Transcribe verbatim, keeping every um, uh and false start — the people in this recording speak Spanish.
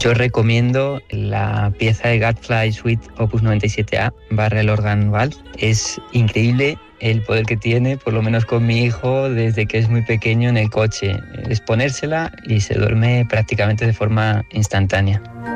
Yo recomiendo la pieza de Gadfly Suite Opus noventa y siete A, Barrel Organ Valve. Es increíble el poder que tiene, por lo menos con mi hijo, desde que es muy pequeño en el coche. Es ponérsela y se duerme prácticamente de forma instantánea.